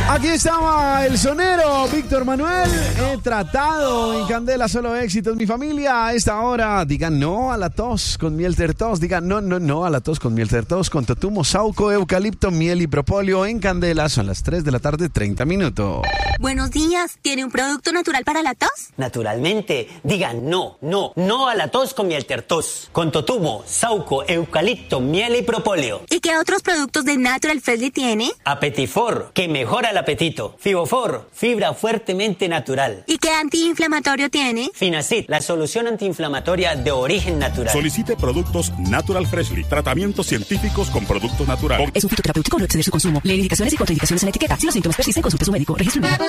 Aquí estaba el sonero Víctor Manuel. He tratado en Candela solo éxitos. Mi familia a esta hora digan no a la tos con miel tertos. Digan no a la tos con miel tertos. Con totumo, sauco, eucalipto, miel y propóleo en Candela. Son las 3 de la tarde, 30 minutos. Buenos días. ¿Tiene un producto natural para la tos? Naturalmente. Digan no a la tos con miel tertos. Con totumo, sauco, eucalipto, miel y propóleo. ¿Y qué otros productos de Natural Freshly tiene? Apetifor, que mejora el apetito. Fibofor, fibra fuertemente natural. ¿Y qué antiinflamatorio tiene? Finacid, la solución antiinflamatoria de origen natural. Solicite productos Natural Freshly. Tratamientos científicos con productos naturales. Es un fitoterapéutico, no exceder su consumo. Lee indicaciones y contraindicaciones en la etiqueta. Si los síntomas persisten, consulte a su médico. Registro